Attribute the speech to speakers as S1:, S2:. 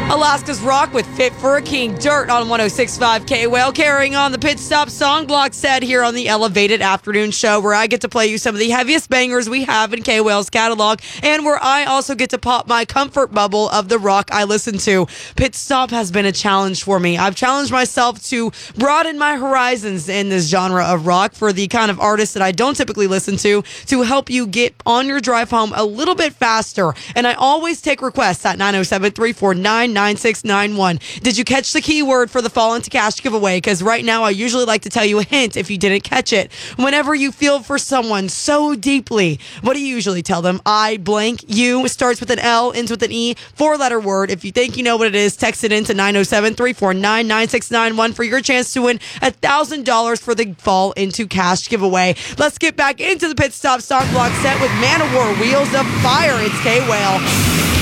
S1: Alaska's Rock with Fit for a King. Dirt on 106.5 K-Whale. Carrying on the Pit Stop Song Block set here on the Elevated Afternoon Show, where I get to play you some of the heaviest bangers we have in K-Whale's catalog, and where I also get to pop my comfort bubble of the rock I listen to. Pit Stop has been a challenge for me. I've challenged myself to broaden my horizons in this genre of rock for the kind of artists that I don't typically listen to help you get on your drive home a little bit faster. And I always take requests at 907-349-9691. Did you catch the keyword for the Fall into Cash giveaway? Because right now I usually like to tell you a hint if you didn't catch it. Whenever you feel for someone so deeply, what do you usually tell them? I blank you. Starts with an L, ends with an E, four-letter word. If you think you know what it is, text it into 907-349-9691 for your chance to win $1,000 for the Fall into Cash giveaway. Let's get back into the Pit Stop Song Block set with Man of War, Wheels of Fire. It's K-Whale.